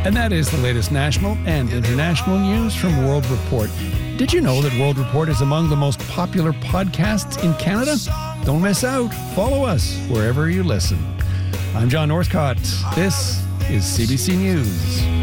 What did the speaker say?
And that is the latest national and international news from World Report. Did you know that World Report is among the most popular podcasts in Canada? Don't miss out. Follow us wherever you listen. I'm John Northcott. This is CBC News.